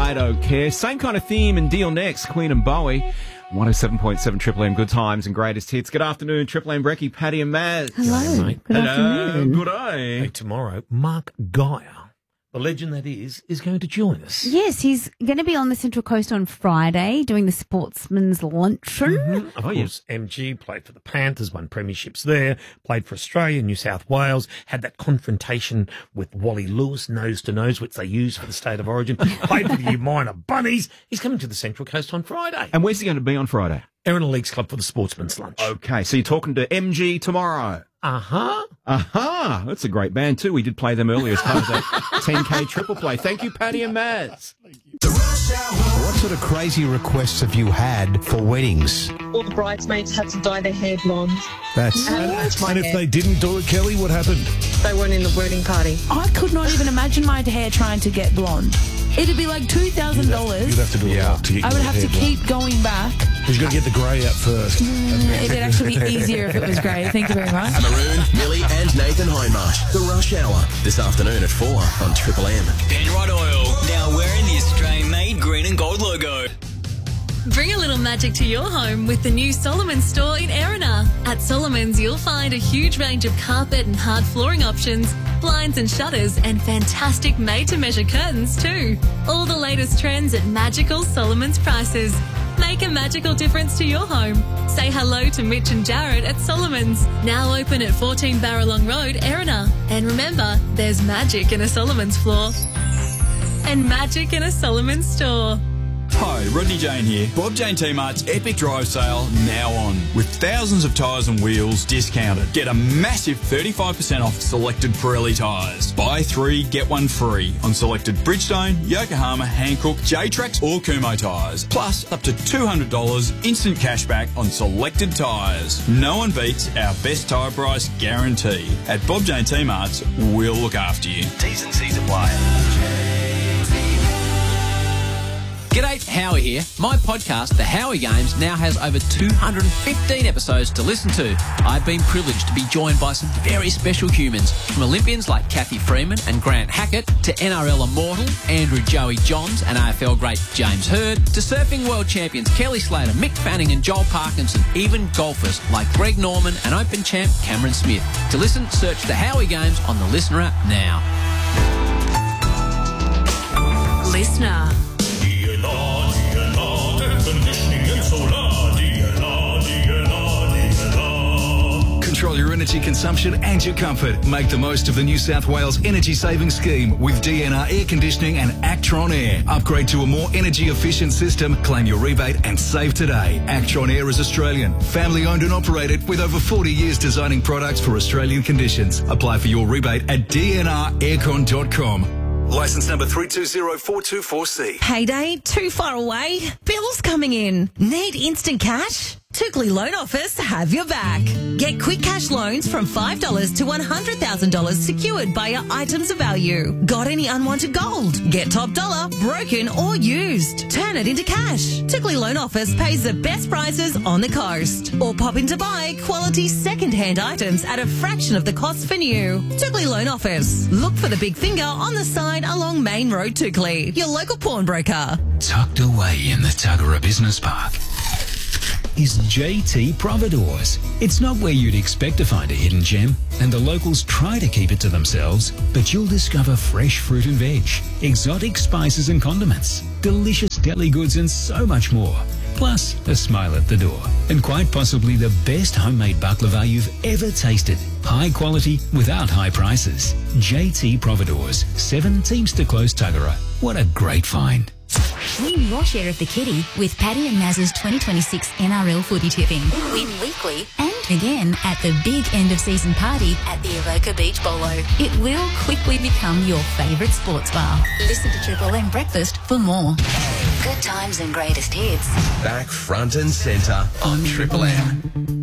I Don't Care. Same kind of theme and deal next. Queen and Bowie. 107.7 Triple M, good times and greatest hits. Good afternoon, Triple M, Brecky, Paddy and Maz. Hello, mate. Good afternoon. Good day. Hey, tomorrow, Mark Geyer, the legend that is going to join us. Yes, he's going to be on the Central Coast on Friday doing the Sportsman's Luncheon. Of course, MG played for the Panthers, won premierships there, played for Australia, New South Wales, had that confrontation with Wally Lewis, nose to nose, which they use for the state of origin, played for the Minor Bunnies. He's coming to the Central Coast on Friday. And where's he going to be on Friday? Erina Leagues Club for the Sportsman's Lunch. Okay, so you're talking to MG tomorrow. Uh-huh. Aha! That's a great band too. We did play them earlier as part of the 10K triple play. Thank you, Paddy and Maz. What sort of crazy requests have you had for weddings? All the bridesmaids had to dye their hair blonde. And if they didn't do it, Kelly, what happened? They weren't in the wedding party. I could not even imagine my hair trying to get blonde. It'd be like $2,000. You'd have to do a lot to get I would your have to hair done. keep going back. You've got to get the grey out first. It'd actually be easier if it was grey. Thank you very much. Maroon, Millie and Nathan Hindmarsh. The Rush Hour. This afternoon at 4 on Triple M. Penrite Oil, now wearing the Australian-made green and gold logo. Bring a little magic to your home with the new Solomon's store in Erina. At Solomon's, you'll find a huge range of carpet and hard flooring options, blinds and shutters, and fantastic made-to-measure curtains too. All the latest trends at magical Solomon's prices. Make a magical difference to your home. Say hello to Mitch and Jared at Solomon's. Now open at 14 Barralong Road, Erina. And remember, there's magic in a Solomon's floor. And magic in a Solomon's store. Hi, Rodney Jane here. Bob Jane T-Mart's Epic Drive Sale now on. With thousands of tyres and wheels discounted. Get a massive 35% off selected Pirelli tyres. Buy 3, get 1 free on selected Bridgestone, Yokohama, Hankook, J-Trax or Kumho tyres. Plus up to $200 instant cashback on selected tyres. No one beats our best tyre price guarantee. At Bob Jane T-Mart's, we'll look after you. T's and C's apply. G'day, Howie here. My podcast, The Howie Games, now has over 215 episodes to listen to. I've been privileged to be joined by some very special humans, from Olympians like Kathy Freeman and Grant Hackett, to NRL immortal Andrew Joey Johns and AFL great James Hird, to surfing world champions Kelly Slater, Mick Fanning and Joel Parkinson, even golfers like Greg Norman and Open champ Cameron Smith. To listen, search The Howie Games on the Listener app now. Listener. Control your energy consumption and your comfort. Make the most of the New South Wales Energy Saving Scheme with DNR Air Conditioning and Actron Air. Upgrade to a more energy efficient system, claim your rebate and save today. Actron Air is Australian, family owned and operated with over 40 years designing products for Australian conditions. Apply for your rebate at dnraircon.com. Licence number 320424C. Payday too far away? Bills coming in? Need instant cash? Tookley Loan Office have your back. Get quick cash loans from $5 to $100,000 secured by your items of value. Got any unwanted gold? Get top dollar, broken or used. Turn it into cash. Tookley Loan Office pays the best prices on the coast. Or pop in to buy quality second-hand items at a fraction of the cost for new. Tookley Loan Office. Look for the big finger on the side along Main Road, Tookley. Your local pawnbroker. Tucked away in the Tuggerah Business Park is JT Providores. It's not where you'd expect to find a hidden gem, and the locals try to keep it to themselves, but you'll discover fresh fruit and veg, exotic spices and condiments, delicious deli goods and so much more. Plus, a smile at the door. And quite possibly the best homemade baklava you've ever tasted. High quality without high prices. JT Providores, 7 Teamster Close, Tuggerah. What a great find. Win your share of the kitty with Paddy and Maz's 2026 NRL footy tipping. Win weekly and again at the big end-of-season party at the Avoca Beach Bolo. It will quickly become your favourite sports bar. Listen to Triple M Breakfast for more. Good times and greatest hits. Back front and centre on Triple M.